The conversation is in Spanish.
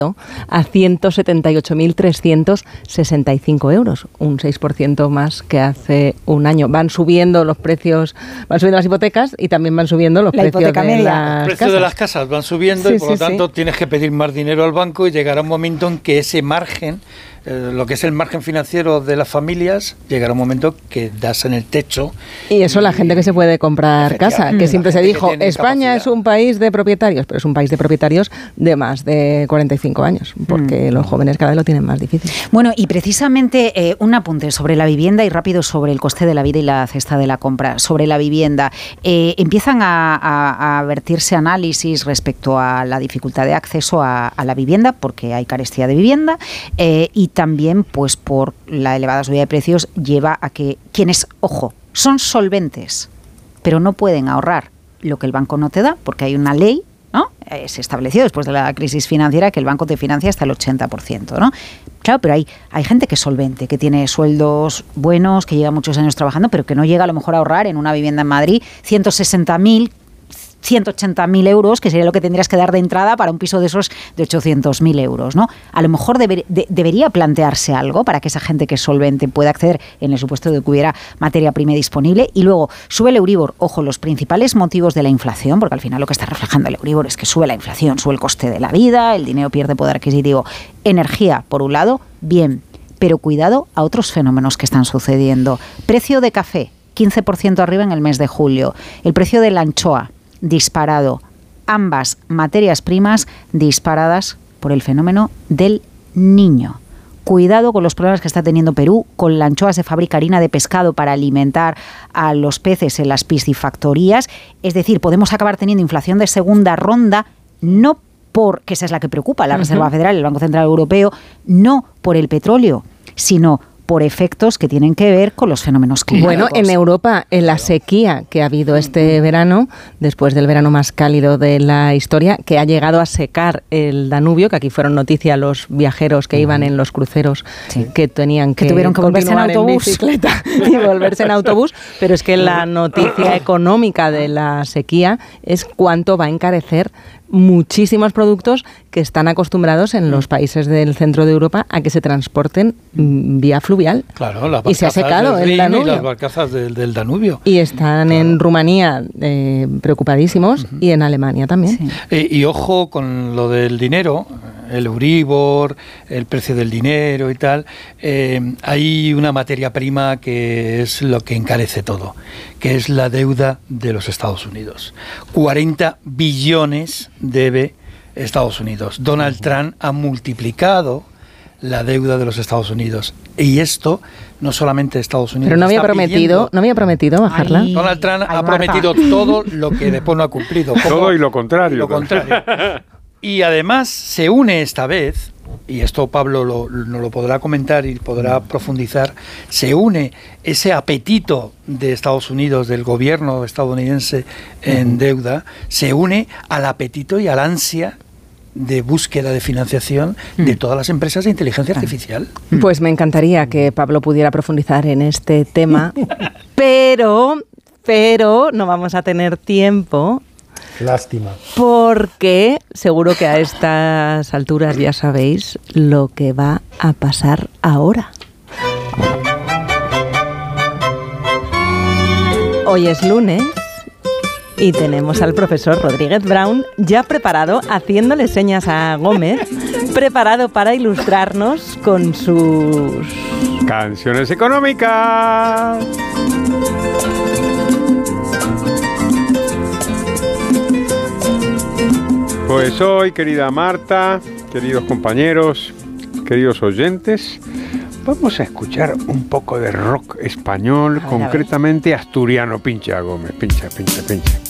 a 178.365 euros, un 6% más que hace un año. Van subiendo los precios, van subiendo las hipotecas y también van subiendo los precios de las casas. Los precios de las casas van subiendo y por lo tanto tienes que pedir más dinero al banco y llegará un momento en que ese margen, lo que es el margen financiero de las familias, llegará un momento que das en el techo. Y eso la gente que se puede comprar casa, que siempre se dijo, España es un país de propietarios, pero es un país de propietarios de más de 45 años, porque los jóvenes cada vez lo tienen más difícil. Bueno, y precisamente un apunte sobre la vivienda y rápido sobre el coste de la vida y la cesta de la compra. Sobre la vivienda, empiezan a vertirse análisis respecto a la dificultad de acceso a la vivienda, porque hay carestía de vivienda, y también pues por la elevada subida de precios lleva a que quienes, ojo, son solventes, pero no pueden ahorrar lo que el banco no te da, porque hay una ley, ¿no? Se estableció después de la crisis financiera que el banco te financia hasta el 80%, ¿no? Claro, pero hay gente que es solvente, que tiene sueldos buenos, que lleva muchos años trabajando, pero que no llega a lo mejor a ahorrar en una vivienda en Madrid 160.000, 180.000 euros, que sería lo que tendrías que dar de entrada para un piso de esos de 800.000 euros, ¿no? A lo mejor debería plantearse algo para que esa gente que es solvente pueda acceder en el supuesto de que hubiera materia prima disponible. Y luego sube el Euribor. Ojo, los principales motivos de la inflación, porque al final lo que está reflejando el Euribor es que sube la inflación, sube el coste de la vida, el dinero pierde poder adquisitivo. Energía, por un lado, bien, pero cuidado a otros fenómenos que están sucediendo. Precio de café, 15% arriba en el mes de julio. El precio de la anchoa, disparado. Ambas materias primas disparadas por el fenómeno del Niño. Cuidado con los problemas que está teniendo Perú. Con la anchoa se fabrica harina de pescado para alimentar a los peces en las piscifactorías. Es decir, podemos acabar teniendo inflación de segunda ronda, no porque esa es la que preocupa a la Reserva Federal, el Banco Central Europeo, no por el petróleo, sino por efectos que tienen que ver con los fenómenos climáticos. Bueno, en Europa, en la sequía que ha habido este verano, después del verano más cálido de la historia, que ha llegado a secar el Danubio, que aquí fueron noticia los viajeros que iban en los cruceros, que tuvieron que volverse en autobús, bicicleta y volverse en autobús, pero es que la noticia económica de la sequía es cuánto va a encarecer muchísimos productos que están acostumbrados en los países del centro de Europa a que se transporten vía fluvial. Claro, las y se ha secado el Danubio. Y las barcazas del Danubio. Y están en Rumanía preocupadísimos y en Alemania también. Sí. Y ojo con lo del dinero, el Euribor, el precio del dinero y tal. Hay una materia prima que es lo que encarece todo, que es la deuda de los Estados Unidos. 40 billones debe Estados Unidos. Donald Trump ha multiplicado la deuda de los Estados Unidos. Y esto no solamente Estados Unidos. Pero no había prometido bajarla. Donald Trump ha prometido todo lo que después no ha cumplido. Todo y lo contrario. Y además se une esta vez, y esto Pablo nos lo podrá comentar y podrá profundizar, se une ese apetito de Estados Unidos, del gobierno estadounidense en deuda, se une al apetito y al ansia de búsqueda de financiación de todas las empresas de inteligencia artificial. Pues me encantaría que Pablo pudiera profundizar en este tema, pero no vamos a tener tiempo. Lástima. Porque seguro que a estas alturas ya sabéis lo que va a pasar ahora. Hoy es lunes y tenemos al profesor Rodríguez Brown ya preparado, haciéndole señas a Gómez, preparado para ilustrarnos con sus canciones económicas. Pues hoy, querida Marta, queridos compañeros, queridos oyentes, vamos a escuchar un poco de rock español, concretamente asturiano. Pincha, Gómez, pincha.